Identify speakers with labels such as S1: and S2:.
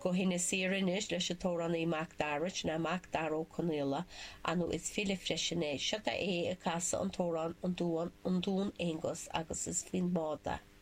S1: go hinne séris leis tóran í Mac Darrich na Mac Darrow Conilla anu is file freisinné seta é a casa an tóran an dún Angus agus is fin máda.